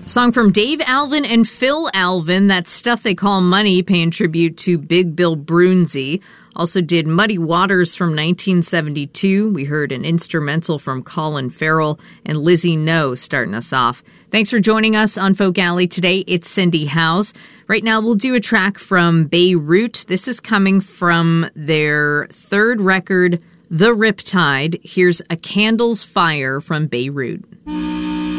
Song from Dave Alvin and Phil Alvin, That's Stuff They Call Money, paying tribute to Big Bill Broonzy. Also did Muddy Waters from 1972. We heard an instrumental from Colin Farrell, and Lizzie No starting us off. Thanks for joining us on Folk Alley today. It's Cindy Howes. Right now we'll do a track from Beirut. This is coming from their third record, The Riptide. Here's A Candle's Fire from Beirut.